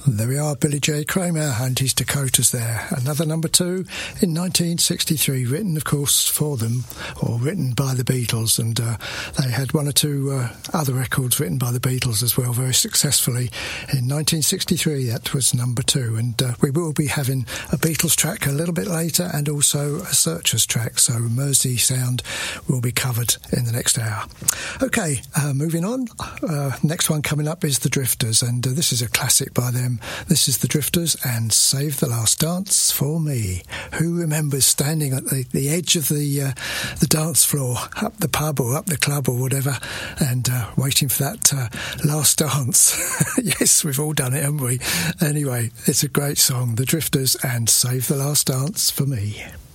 There we are, Billy J. Kramer and his Dakotas there. Another number 2 in 1963, written, of course, for them, or written by the Beatles, and they had one or two other records written by the Beatles as well, very successfully. In 1963, that was number 2, and we will be having a Beatles track a little bit later, and also a Searchers track, so Mersey Sound will be covered in the next hour. Okay, moving on. Next one coming up is The Drifters, and this is a classic by them. This is The Drifters and Save the Last Dance for Me. Who remembers standing at the edge of the dance floor, up the pub or up the club or whatever, and waiting for that last dance? Yes, we've all done it, haven't we? Anyway, it's a great song, The Drifters and Save the Last Dance for Me.